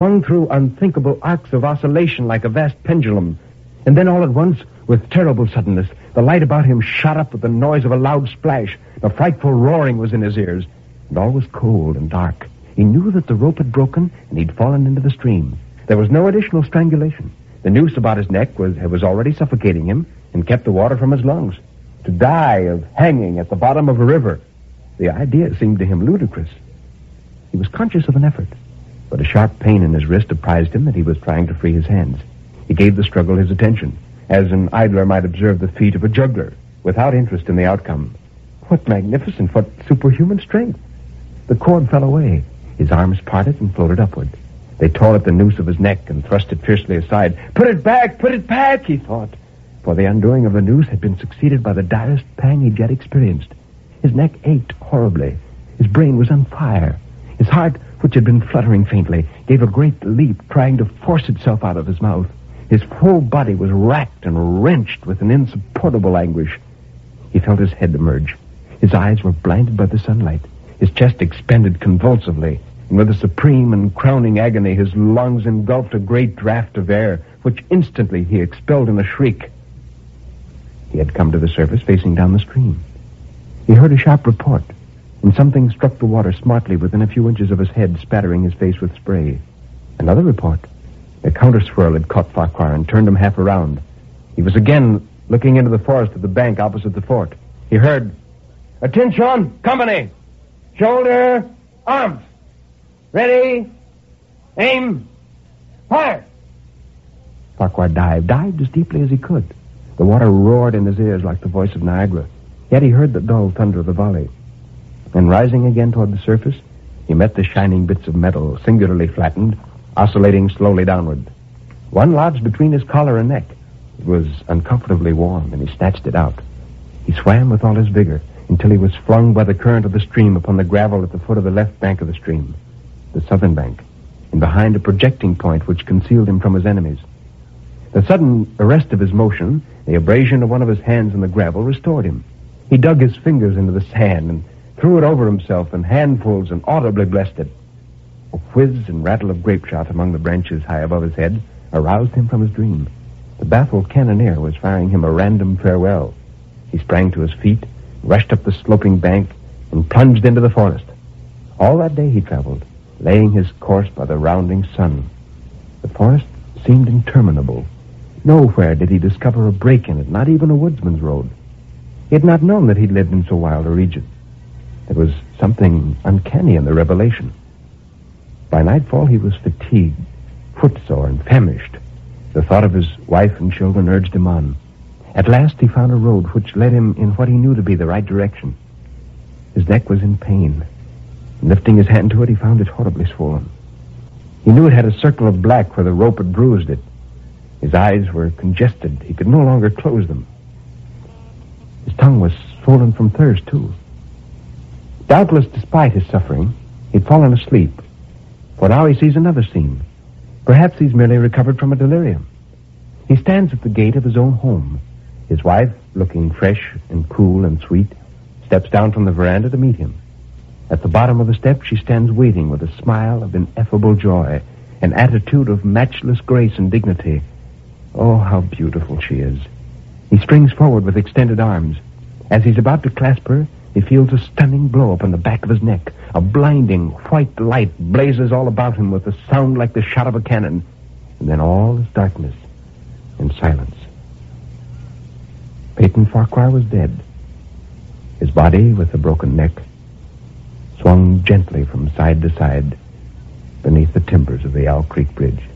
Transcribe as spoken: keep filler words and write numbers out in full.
swung through unthinkable arcs of oscillation like a vast pendulum. And then all at once, with terrible suddenness, the light about him shot up with the noise of a loud splash. A frightful roaring was in his ears, and all was cold and dark. He knew that the rope had broken, and he'd fallen into the stream. There was no additional strangulation. The noose about his neck was, was already suffocating him and kept the water from his lungs. To die of hanging at the bottom of a river, the idea seemed to him ludicrous. He was conscious of an effort, but a sharp pain in his wrist apprised him that he was trying to free his hands. He gave the struggle his attention, as an idler might observe the feat of a juggler, without interest in the outcome. What magnificent, what superhuman strength! The cord fell away. His arms parted and floated upward. They tore at the noose of his neck and thrust it fiercely aside. Put it back, put it back, he thought. For the undoing of the noose had been succeeded by the direst pang he'd yet experienced. His neck ached horribly. His brain was on fire. His heart, which had been fluttering faintly, gave a great leap, trying to force itself out of his mouth. His whole body was racked and wrenched with an insupportable anguish. He felt his head emerge. His eyes were blinded by the sunlight. His chest expanded convulsively, and with a supreme and crowning agony, his lungs engulfed a great draught of air, which instantly he expelled in a shriek. He had come to the surface, facing down the stream. He heard a sharp report, and something struck the water smartly within a few inches of his head, spattering his face with spray. Another report. A counter-swirl had caught Farquhar and turned him half around. He was again looking into the forest of the bank opposite the fort. He heard, "Attention, company! Shoulder, arms! Ready, aim, fire!" Farquhar dived, dived as deeply as he could. The water roared in his ears like the voice of Niagara. Yet he heard the dull thunder of the volley. And rising again toward the surface, he met the shining bits of metal, singularly flattened, oscillating slowly downward. One lodged between his collar and neck. It was uncomfortably warm, and he snatched it out. He swam with all his vigor until he was flung by the current of the stream upon the gravel at the foot of the left bank of the stream, the southern bank, and behind a projecting point which concealed him from his enemies. The sudden arrest of his motion, the abrasion of one of his hands in the gravel, restored him. He dug his fingers into the sand and threw it over himself in handfuls and audibly blessed it. A whiz and rattle of grape shot among the branches high above his head aroused him from his dream. The baffled cannoneer was firing him a random farewell. He sprang to his feet, rushed up the sloping bank, and plunged into the forest. All that day he traveled, laying his course by the rounding sun. The forest seemed interminable. Nowhere did he discover a break in it, not even a woodsman's road. He had not known that he'd lived in so wild a region. There was something uncanny in the revelation. By nightfall, he was fatigued, footsore, and famished. The thought of his wife and children urged him on. At last, he found a road which led him in what he knew to be the right direction. His neck was in pain. Lifting his hand to it, he found it horribly swollen. He knew it had a circle of black where the rope had bruised it. His eyes were congested. He could no longer close them. His tongue was swollen from thirst, too. Doubtless, despite his suffering, he'd fallen asleep. For now he sees another scene. Perhaps he's merely recovered from a delirium. He stands at the gate of his own home. His wife, looking fresh and cool and sweet, steps down from the veranda to meet him. At the bottom of the steps, she stands waiting with a smile of ineffable joy, an attitude of matchless grace and dignity. Oh, how beautiful she is. He springs forward with extended arms. As he's about to clasp her, he feels a stunning blow upon the back of his neck. A blinding white light blazes all about him with a sound like the shot of a cannon. And then all is darkness and silence. Peyton Farquhar was dead. His body, with a broken neck, swung gently from side to side beneath the timbers of the Owl Creek Bridge.